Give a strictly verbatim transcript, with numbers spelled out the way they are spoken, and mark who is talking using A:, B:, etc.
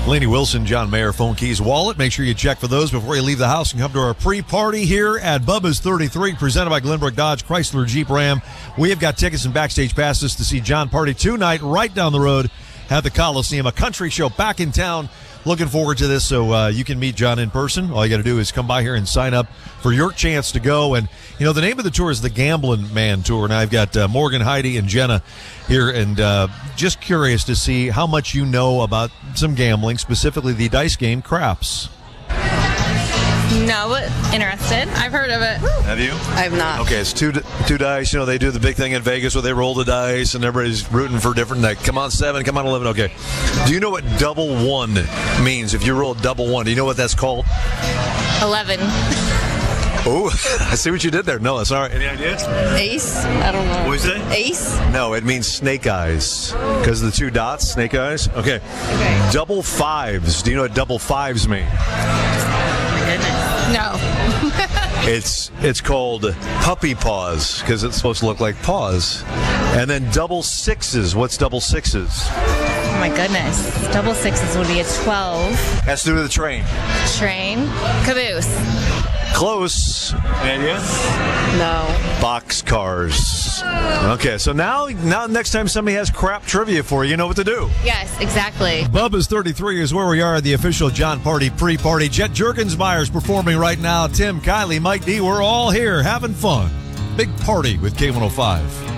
A: Laney Wilson, John Mayer, phone keys, wallet. Make sure you check for those before you leave the house and come to our pre-party here at Bubba's thirty-three, presented by Glenbrook Dodge, Chrysler, Jeep, Ram. We have got tickets and backstage passes to see John Party tonight right down the road at the Coliseum. A country show back in town. Looking forward to this, so uh, you can meet John in person. All you got to do is come by here and sign up for your chance to go. And, you know, the name of the tour is the Gambling Man Tour. And I've got uh, Morgan, Heidi, and Jenna here, and uh, just curious to see how much you know about some gambling, specifically the dice game Craps.
B: No, but interested. I've heard of it.
A: Have you?
C: I've not.
A: Okay, it's two two dice. You know, they do the big thing in Vegas where they roll the dice and everybody's rooting for different. Like, come on, seven, come on, eleven. Okay. Do you know what double one means? If you roll double one, do you know what that's called?
B: eleven.
A: Oh, I see what you did there. No, sorry. Any ideas?
C: Ace? I don't know.
A: What did you say?
C: Ace?
A: No, it means snake eyes. Because of the two dots, snake eyes. Okay.
C: Okay.
A: Double fives. Do you know what double fives mean?
B: No.
A: It's it's called puppy paws because it's supposed to look like paws. And then double sixes. What's double sixes?
B: Oh my goodness. Double sixes would be a twelve.
A: Has to do with the train.
B: Train. Caboose.
A: Close. And yeah?
C: No.
A: Box cars. Okay, so now now next time somebody has crap trivia for you, you know what to do.
B: Yes, exactly.
A: Bubba's thirty-three is where we are at the official John Party pre-party. Jet Juergensmeyer's performing right now. Tim, Kylie, Mike D, we're all here having fun. Big party with K one oh five.